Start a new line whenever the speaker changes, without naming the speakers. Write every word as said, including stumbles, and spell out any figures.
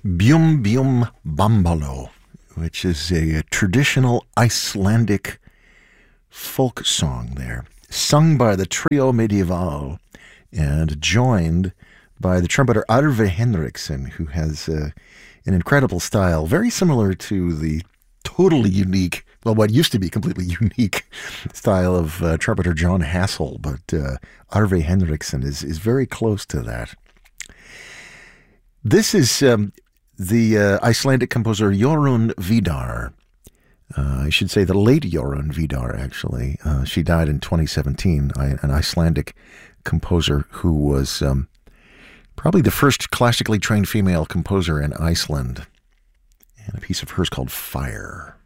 Bjum Bjum Bambalo, which is a traditional Icelandic folk song there, sung by the Trio Medieval and joined by the trumpeter Arve Henriksen, who has uh, an incredible style, very similar to the totally unique, well, what used to be completely unique style of uh, trumpeter John Hassel, but uh, Arve Henriksen is, is very close to that. This is um, the uh, Icelandic composer Jorunn Vidar. Uh, I should say the late Jorunn Vidar, actually. Uh, she died in twenty seventeen, I, an Icelandic composer who was um, probably the first classically trained female composer in Iceland. And a piece of hers called Fire.